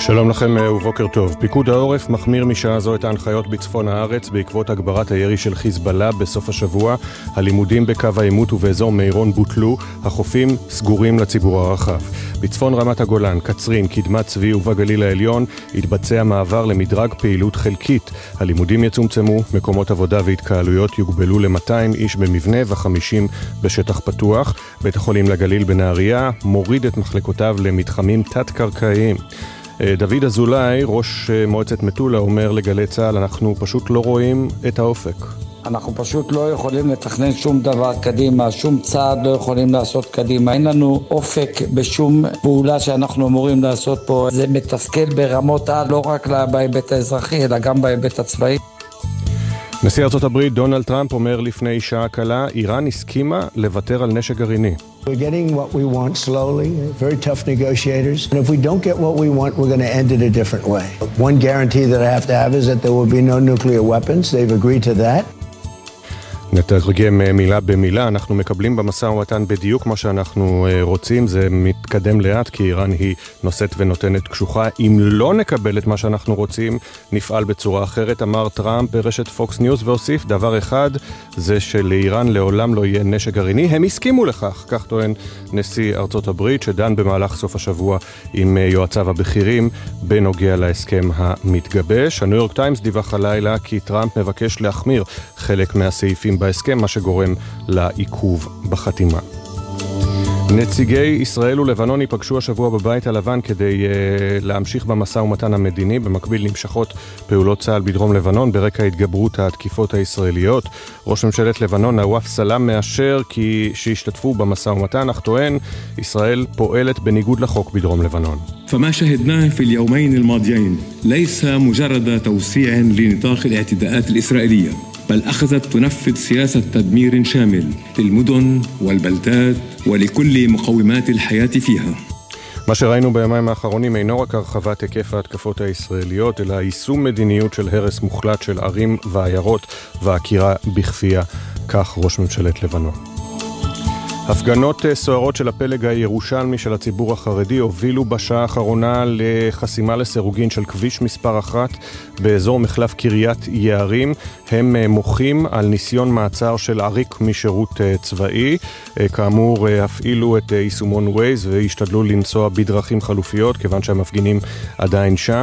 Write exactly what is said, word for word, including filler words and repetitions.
שלום לכם ובוקר טוב. פיקוד העורף מחמיר משעה זו את ההנחיות בצפון הארץ בעקבות הגברת הירי של חיזבאללה בסוף השבוע. הלימודים בקו העימות ובאזור מירון בוטלו, החופים סגורים לציבור הרחב. בצפון רמת הגולן, קצרין, קדמת צבי ובגליל העליון התבצע מעבר למדרג פעילות חלקית. הלימודים יצומצמו, מקומות עבודה והתקהלויות יוגבלו ל-מאתיים איש במבנה ו-חמישים בשטח פתוח. בית החולים לגליל בנהריה מוריד את מחלקותיו למתחמים תת-קרקעיים. דוד אזולאי, ראש מועצת מטולה, אומר לגלי צהל, אנחנו פשוט לא רואים את האופק. אנחנו פשוט לא יכולים לתכנן שום דבר קדימה, שום צעד לא יכולים לעשות קדימה. אין לנו אופק בשום פעולה שאנחנו אמורים לעשות פה. זה מתסכל ברמות על, לא רק בהיבט האזרחי, אלא גם בהיבט הצבאי. נשיא ארצות הברית דונלד טראמפ אומר לפני שעה קלה, איראן הסכימה לוותר על נשק גרעיני. We're getting what we want slowly, very tough negotiators. And if we don't get what we want, we're going to end it a different way. One guarantee that I have to have is that there will be no nuclear weapons. They've agreed to that. נתרגם מילה במילה, אנחנו מקבלים במשא ומתן בדיוק מה שאנחנו רוצים, זה מתקדם לאט כי איראן היא נושאת ונותנת קשוחה. אם לא נקבל את מה שאנחנו רוצים, נפעל בצורה אחרת, אמר טראמפ ברשת פוקס ניוז, והוסיף דבר אחד, זה שלאיראן לעולם לא יהיה נשק גרעיני. הם הסכימו לכך, כך טוען נשיא ארצות הברית, שדן במהלך סוף השבוע עם יועציו הבכירים בנוגע להסכם המתגבש. הניו יורק טיימס דיווח הלילה כי טראמפ מבקש להחמיר חלק מהסעיפים בהסכם, מה שגורם לעיכוב בחתימה. נציגי ישראל ולבנון ייפגשו השבוע בבית הלבן כדי uh, להמשיך במשא ומתן המדיני. במקביל נמשכות פעולות צה"ל בדרום לבנון ברקע התגברות התקיפות הישראליות. ראש ממשלת לבנון נואף סלאם מאשר כי שישתתפו במשא ומתן, אך טוען ישראל פועלת בניגוד לחוק בדרום לבנון. فما شاهدناه في اليومين الماضيين ليس مجرد توسيع لنطاق الاعتداءات الإسرائيلية بل أخذت تنفذ سياسة تدمير شامل للمدن والبلدات ولكل مقومات الحياة فيها. מה שראינו בימים האחרונים אינו רק הרחבת היקף ההתקפות הישראליות, אלא יישום מדיניות של הרס מוחלט של ערים ועיירות והעקירה בכפייה, כך ראש ממשלת לבנון. הפגנות סוערות של הפלג הירושלמי של הציבור החרדי הובילו בשעה האחרונה לחסימה לסירוגין של כביש מספר אחת באזור מחלף קריית יערים. הם מוחים על ניסיון מעצר של עריק משירות צבאי. כאמור, הפעילו את יישומון ווייז והשתדלו לנסוע בדרכים חלופיות כיוון שהמפגינים עדיין שם.